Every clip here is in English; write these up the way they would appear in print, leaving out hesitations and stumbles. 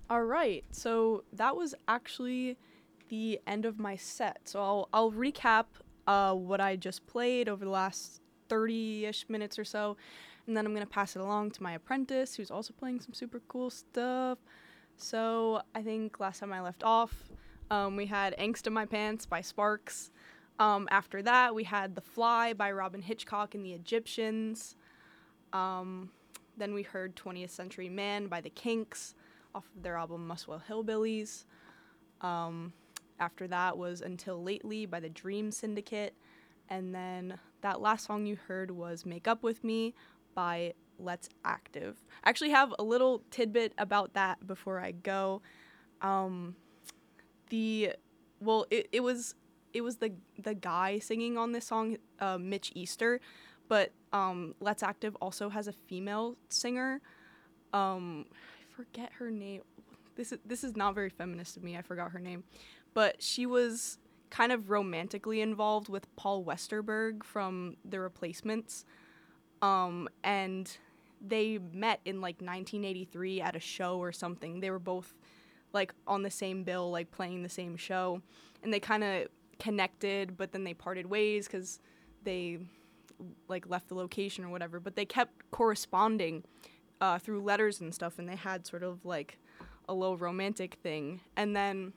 All right, so that was actually the end of my set. So I'll recap what I just played over the last 30-ish minutes or so, and then I'm gonna pass it along to my apprentice, who's also playing some super cool stuff. So I think last time I left off, we had "Angst in My Pants" by Sparks. After that, we had "The Fly" by Robin Hitchcock and the Egyptians. Um, then we heard "20th Century Man" by the Kinks off of their album Muswell Hillbillies. Um, After that was "Until Lately" by the Dream Syndicate. And then that last song you heard was "Make Up With Me" by Let's Active. I actually have a little tidbit about that before I go. Um, the it was the guy singing on this song, Mitch Easter, but Let's Active also has a female singer. I forget her name. This is not very feminist of me. I forgot her name, but she was kind of romantically involved with Paul Westerberg from The Replacements, and they met in like 1983 at a show or something. They were both like on the same bill, like playing the same show, and they kind of connected, but then they parted ways because they like left the location or whatever. But they kept corresponding through letters and stuff, and they had sort of like a little romantic thing. And then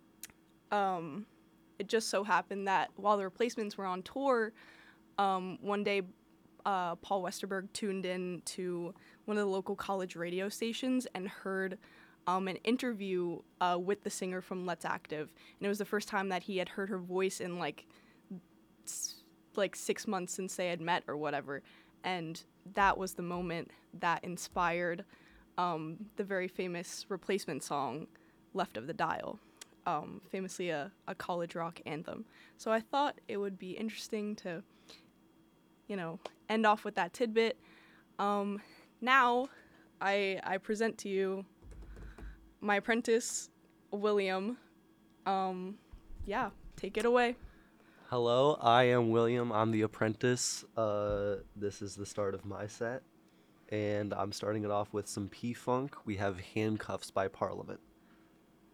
it just so happened that while the Replacements were on tour, one day Paul Westerberg tuned in to one of the local college radio stations and heard an interview with the singer from Let's Active, and it was the first time that he had heard her voice in like 6 months since they had met or whatever, and that was the moment that inspired the very famous Replacement song "Left of the Dial," famously a college rock anthem. So I thought it would be interesting to, end off with that tidbit. Now, I present to you my apprentice, William. Yeah, take it away. Hello, I am William. I'm the apprentice. This is the start of my set, and I'm starting it off with some P Funk. We have Handcuffs by Parliament.